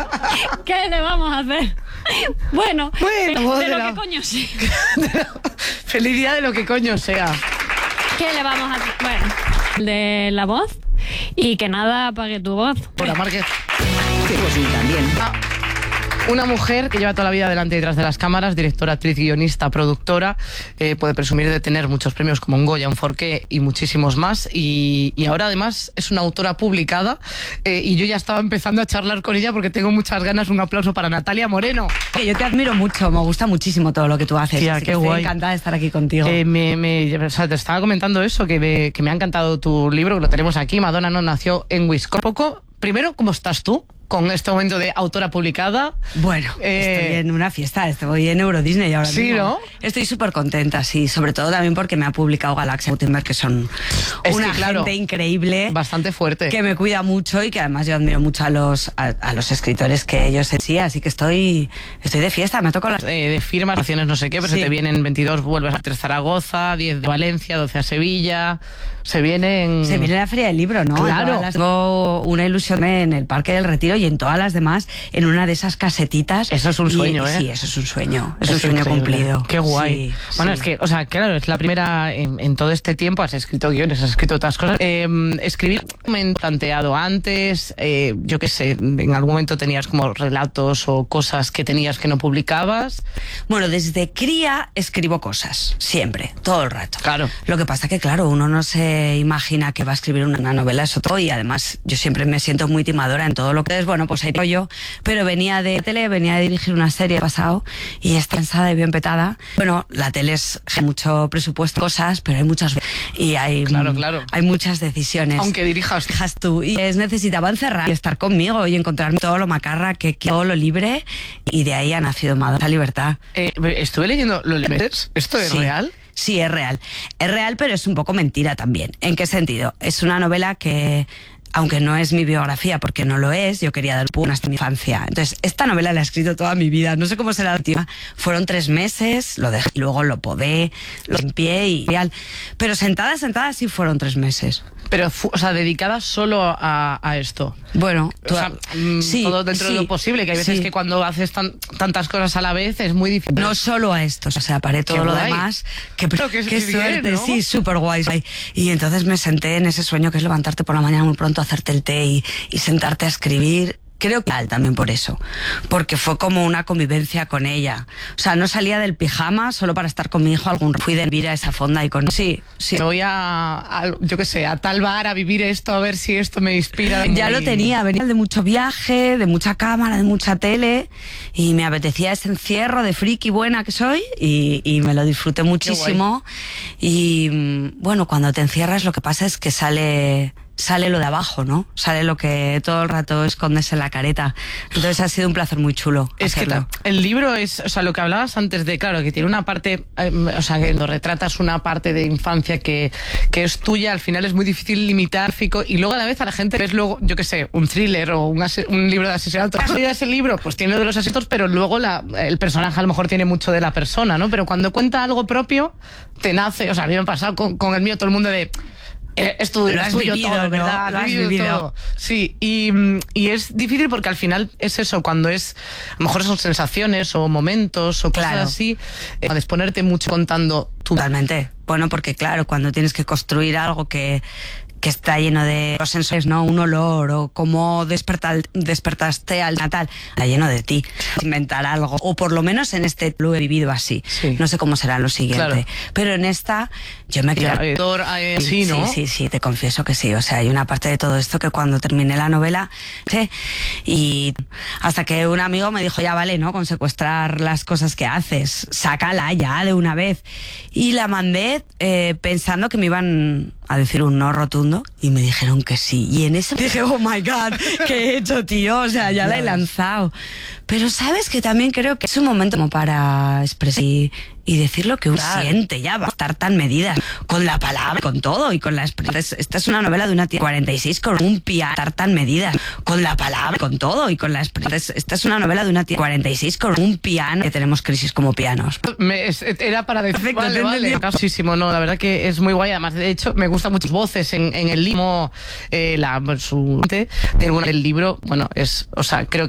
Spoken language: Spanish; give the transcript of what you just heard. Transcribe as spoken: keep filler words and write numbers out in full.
¿Qué le vamos a hacer? Bueno, bueno de, de de lo la... que coño sea. Feliz día de lo que coño sea. ¿Qué le vamos a hacer? Bueno, de la voz y que nada apague tu voz. Por la Márquez. Pues sí, también. Ah, una mujer que lleva toda la vida delante y detrás de las cámaras, directora, actriz, guionista, productora, eh, puede presumir de tener muchos premios como un Goya, un Forqué y muchísimos más, y, y ahora además es una autora publicada, eh, y yo ya estaba empezando a charlar con ella porque tengo muchas ganas. Un aplauso para Natalia Moreno. Que yo te admiro mucho, me gusta muchísimo todo lo que tú haces. Tía, así qué que estoy guay. encantada de estar aquí contigo. Eh, me, me, o sea, te estaba comentando eso, que me, que me ha encantado tu libro, que lo tenemos aquí. Madonna no nació en Wisconsin. Poco, primero, ¿cómo estás tú con este momento de autora publicada? Bueno, Eh, estoy en una fiesta, estoy en Euro Disney ahora Sí, mismo. ¿no? Estoy súper contenta, sí, sobre todo también porque me ha publicado Galaxia Gutenberg, que son Es una que, claro, gente increíble, bastante fuerte. que me cuida mucho y que además yo admiro mucho a los a, a los escritores que ellos en sí, así que estoy estoy de fiesta, me toco las... Eh, de firmas, acciones no sé qué, pero Sí. se te vienen veintidós, vuelves a tres Zaragoza, diez de Valencia, doce a Sevilla, se vienen... Se viene la Feria del Libro, ¿no? Claro. En todas las- Tengo una ilusión en el Parque del Retiro y en todas las demás, en una de esas casetitas. Eso es un Y- sueño, ¿eh? Sí, eso es un sueño. Es, un Es sueño increíble. cumplido. Qué guay. Sí, Bueno, sí. es que, o sea, claro, es la primera en, en todo este tiempo. Has escrito guiones, has escrito otras cosas. Eh, escribir, me he planteado antes, eh, yo qué sé, en algún momento tenías como relatos o cosas que tenías que no publicabas. Bueno, desde cría escribo cosas, siempre, todo el rato. Claro. Lo que pasa que, claro, uno no se imagina que va a escribir una, una novela, eso todo, y además yo siempre me siento muy timadora en todo lo que es, bueno, pues ahí yo, pero venía de tele, venía de dirigir una serie pasado y está cansada y bien petada. Bueno, la tele es mucho presupuesto, cosas, pero hay muchas y hay, Claro, claro. hay muchas decisiones. Aunque dirijas. Dejas tú y es necesitaba encerrar y estar conmigo y encontrarme todo lo macarra que, que todo lo libre, y de ahí ha nacido Madonna Libertad. Eh, estuve leyendo lo lees. ¿Esto es Sí. real? Sí, es real. Es real, pero es un poco mentira también. ¿En qué sentido? Es una novela que, aunque no es mi biografía, porque no lo es, yo quería dar una hasta mi infancia. Entonces, esta novela la he escrito toda mi vida. No sé cómo será la última. Fueron tres meses, lo dejé, luego lo podé, lo limpié y real. Pero sentada, sentada, sí fueron tres meses. Pero, fu- o sea, dedicada solo a, a esto. Bueno, O sea, mm, sí, todo dentro de sí, lo posible, que hay veces sí. que cuando haces tan- tantas cosas a la vez es muy difícil. No solo a esto, o sea, paré todo lo guay. demás. Qué, Pero que es qué bien, suerte, ¿no? sí, súper guay. Y entonces me senté en ese sueño que es levantarte por la mañana muy pronto, hacerte el té y, y sentarte a escribir. Creo que también por eso, porque fue como una convivencia con ella. O sea, no salía del pijama solo para estar con mi hijo algún rato. Fui de vivir a esa fonda y con... Sí, sí. Me voy a, a, yo qué sé, a tal bar a vivir esto, a ver si esto me inspira. Ya Y- lo tenía, venía de mucho viaje, de mucha cámara, de mucha tele, y me apetecía ese encierro de friki buena que soy, y, y me lo disfruté muchísimo. Y mm, bueno, cuando te encierras lo que pasa es que sale... sale lo de abajo, ¿no? Sale lo que todo el rato escondes en la careta. Entonces ha sido un placer muy chulo Es que hacerlo. ta- el libro es, o sea, lo que hablabas antes de, claro, que tiene una parte, eh, o sea, que lo retratas una parte de infancia que, que es tuya, al final es muy difícil limitar, fico, y luego a la vez a la gente ves luego, yo qué sé, un thriller o un, ase- un libro de asesinato. ¿Has leído ese libro? Pues tiene de los asesinatos, pero luego la, el personaje a lo mejor tiene mucho de la persona, ¿no? Pero cuando cuenta algo propio, te nace, o sea, a mí me ha pasado con, con el mío, todo el mundo de... Eh, Es tu- Lo es has tuyo vivido, todo, ¿no? ¿verdad? Lo has vivido vivido. todo. Sí, y, mm, y es difícil porque al final es eso, cuando es, a lo mejor son sensaciones o momentos o cosas Claro. así, eh, a exponerte mucho contando tu... Totalmente. Bueno, porque claro, cuando tienes que construir algo que, que está lleno de los sensores, ¿no? Un olor o cómo despertar, despertaste al natal, está lleno de ti. Inventar algo, o por lo menos en este lo he vivido así. Sí. No sé cómo será lo siguiente. Claro. Pero en esta yo me Ya, quedé... eh, doctor, eh, sí, ¿no? Sí, sí, sí, te confieso que sí. O sea, hay una parte de todo esto que cuando terminé la novela, sí, y hasta que un amigo me dijo, ya vale, ¿no? Con secuestrar las cosas que haces, sácala ya de una vez. Y la mandé eh, pensando que me iban a decir un no rotundo y me dijeron que sí. Y en ese dije, oh my God, ¿qué he hecho, tío? O sea, ya la he lanzado. Pero sabes que también creo que es un momento como para expresar y, y decir lo que uno Claro. siente, ya va a estar tan medida con la palabra, con todo y con la expresión. Esta es una novela de una tía de cuarenta y seis con un piano, estar tan medida con la palabra, con todo y con la expresión. Esta es una novela de una tía de cuarenta y seis con un piano, que tenemos crisis como pianos. Me- es- era para decir, Perfecto, vale, te he vale. entendido. Muchísimo, no, la verdad que es muy guay. Además, de hecho, me gustan muchas voces en, en el libro. Eh, la, su, del libro, bueno, es, o sea, creo